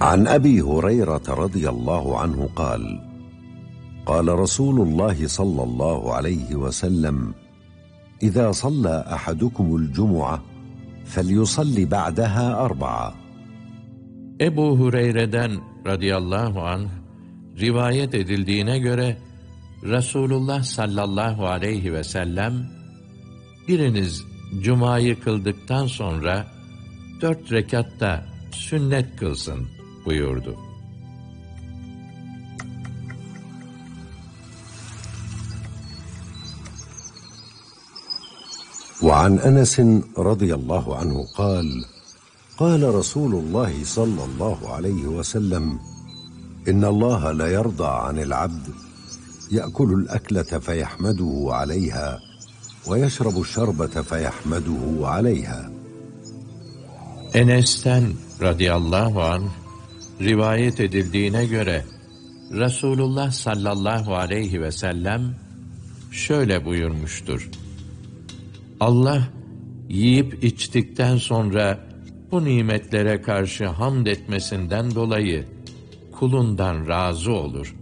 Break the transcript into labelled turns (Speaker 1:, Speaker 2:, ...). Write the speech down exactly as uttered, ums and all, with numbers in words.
Speaker 1: عن أبي هريرة رضي الله عنه قال: قال رسول الله صلى الله عليه وسلم: إذا صلى أحدكم الجمعة فليصلي بعدها أربعة.
Speaker 2: Ebu Hureyre'den radıyallahu anh rivayet edildiğine göre Resulullah sallallahu aleyhi ve sellem, biriniz cumayı kıldıktan sonra dört rekatta sünnet kılsın buyurdu.
Speaker 1: وعن أنس رضي الله عنه قال: قال رسول الله صلى الله عليه وسلم: إن الله لا يرضى عن العبد يأكل الأكلة فيحمده عليها ويشرب الشربة فيحمده عليها.
Speaker 2: Enes'ten radıyallahu anh rivayet edildiğine göre Resulullah sallallahu aleyhi ve sellem şöyle buyurmuştur: Allah yiyip içtikten sonra bu nimetlere karşı hamd etmesinden dolayı kulundan razı olur.